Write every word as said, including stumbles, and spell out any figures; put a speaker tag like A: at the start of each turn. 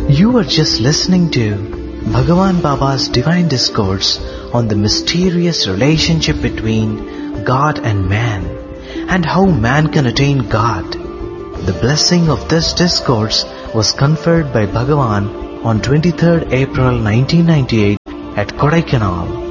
A: You are just listening to Bhagavan Baba's Divine Discourse on the mysterious relationship between God and man, and how man can attain God. The blessing of this discourse was conferred by Bhagavan on twenty-third April nineteen ninety-eight at Kodaikanal.